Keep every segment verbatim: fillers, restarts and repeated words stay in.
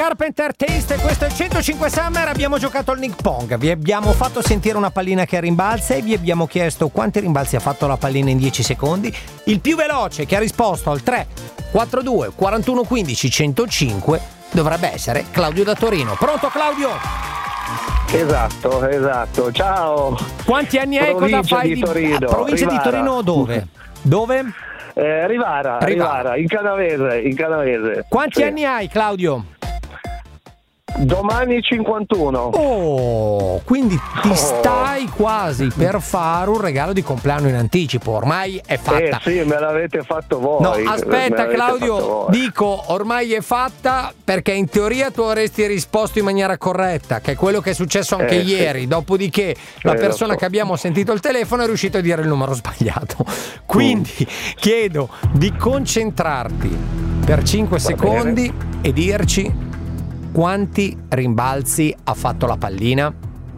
Carpenter Taste, questo è il centocinque Summer. Abbiamo giocato al Nick Pong, vi abbiamo fatto sentire una pallina che rimbalza e vi abbiamo chiesto quanti rimbalzi ha fatto la pallina in dieci secondi. Il più veloce che ha risposto al tre quattro due quarantuno quindici centocinque dovrebbe essere Claudio da Torino. Pronto Claudio? Esatto, esatto. Ciao. Quanti anni hai? Cosa fai? Di Torino. Di... Provincia Rivara. di Torino dove? Dove? Eh, Rivara, Rivara, Rivara, in canavese, in canavese. Quanti Sì. anni hai Claudio? Domani cinquantuno. Oh, quindi ti Oh. stai quasi per fare un regalo di compleanno in anticipo, ormai è fatta. Eh sì, me l'avete fatto voi. No, Me aspetta l'avete Claudio, fatto voi. dico ormai è fatta perché in teoria tu avresti risposto in maniera corretta, che è quello che è successo anche Eh, sì. ieri, dopodiché la Eh, lo persona so. che abbiamo sentito il telefono è riuscito a dire il numero sbagliato. Quindi Mm. chiedo di concentrarti per cinque secondi e dirci quanti rimbalzi ha fatto la pallina.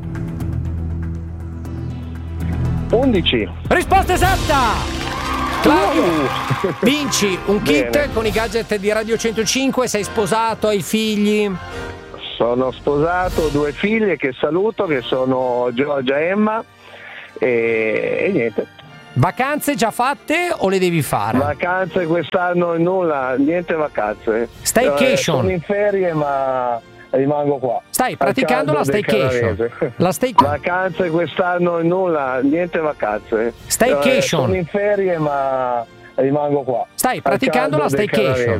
undici. Risposta esatta! Claudio, Uh. vinci un kit Bene. con i gadget di Radio centocinque, sei sposato, hai figli? Sono sposato, due figlie che saluto, che sono Giorgia e Emma. E, e niente. Vacanze già fatte o le devi fare? Vacanze quest'anno nulla, niente vacanze. Staycation. Eh, sono in ferie ma rimango qua. Stai Al praticando la caldo del staycation. canavese. La stay... Vacanze quest'anno nulla, niente vacanze. Staycation. Eh, sono in ferie ma rimango qua. Stai Al praticando caldo la del staycation. canavese.